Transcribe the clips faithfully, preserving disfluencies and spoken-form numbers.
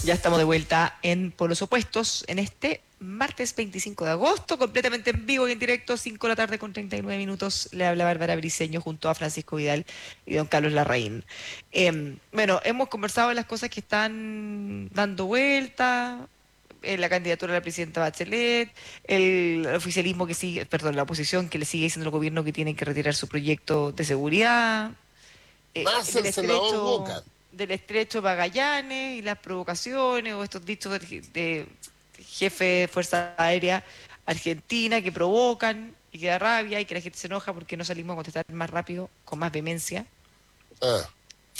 Ya estamos de vuelta en Polos Opuestos en este martes veinticinco de agosto, completamente en vivo y en directo, cinco de la tarde con treinta y nueve minutos. Le habla Bárbara Briceño junto a Francisco Vidal y don Carlos Larraín. Eh, bueno, hemos conversado de las cosas que están dando vuelta, en la candidatura de la presidenta Bachelet, el oficialismo que sigue, perdón, la oposición que le sigue diciendo al gobierno que tienen que retirar su proyecto de seguridad, eh, Más del el senador estrecho Boca. del estrecho Magallanes y las provocaciones o estos dichos de, de jefe de Fuerza Aérea Argentina que provocan y que da rabia y que la gente se enoja porque no salimos a contestar más rápido, con más vehemencia. Ah.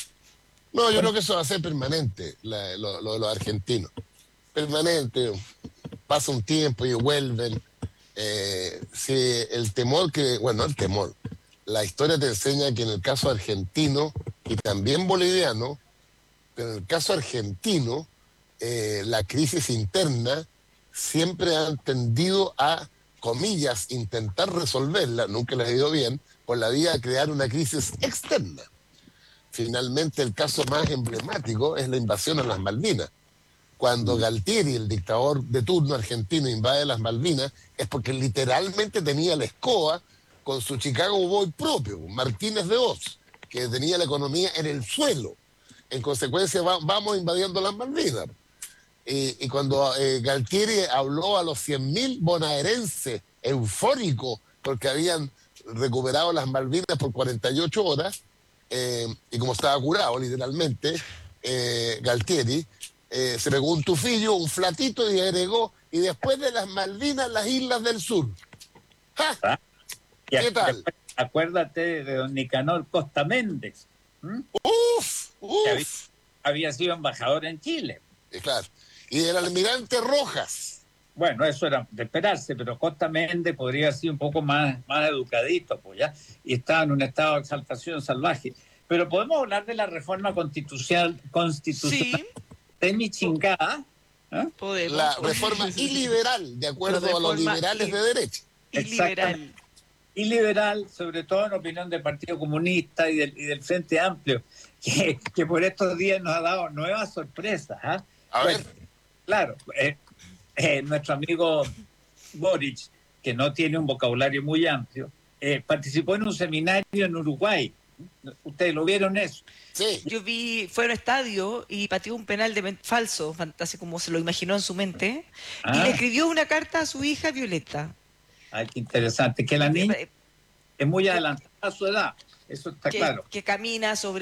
No, yo Bueno, creo que eso va a ser permanente, la- lo, lo de los argentinos. Permanente. Pasa un tiempo y vuelven. Eh, si el temor que, bueno, el temor, la historia te enseña que en el caso argentino y también boliviano, pero en el caso argentino, eh, la crisis interna siempre han tendido a, comillas, intentar resolverla, nunca les ha ido bien, por la vía de crear una crisis externa. Finalmente, el caso más emblemático es la invasión a las Malvinas. Cuando Galtieri, el dictador de turno argentino, invade las Malvinas, es porque literalmente tenía la escoba con su Chicago Boy propio, Martínez de Oz, que tenía la economía en el suelo. En consecuencia, va, vamos invadiendo las Malvinas. Y, y cuando eh, Galtieri habló a los cien mil bonaerenses eufóricos porque habían recuperado las Malvinas por cuarenta y ocho horas, eh, y como estaba curado literalmente, eh, Galtieri, eh, se pegó un tufillo, un flatito y agregó, y después de las Malvinas, las islas del sur. ¡Ja! ¿Ah? Y ¿Qué a- tal? después, acuérdate de don Nicanor Costa Méndez, ¿m? ¡Uf! que había, ¡Uf! había sido embajador en Chile. Y claro. Y del almirante Rojas. Bueno, eso era de esperarse, pero Costa Méndez podría ser un poco más, más educadito, pues ya, y estaba en un estado de exaltación salvaje. Pero podemos hablar de la reforma constitucional, constitucional sí, de mi chingada, ¿eh? podemos. La reforma iliberal, de La acuerdo a los reforma liberales i- de derecha. iliberal. Y liberal, sobre todo en opinión del Partido Comunista y del, y del Frente Amplio, que, que por estos días nos ha dado nuevas sorpresas. ¿ah? A Bueno, ver, claro, eh, eh, nuestro amigo Boric, que no tiene un vocabulario muy amplio, eh, participó en un seminario en Uruguay. ¿Ustedes lo vieron eso? sí. Yo vi, fue a un estadio y pateó un penal de men- falso, fan- así como se lo imaginó en su mente, y le Ah, escribió una carta a su hija Violeta. ay, qué interesante. Que la niña Eh, es muy que, adelantada a su edad, eso está que, claro. que camina sobre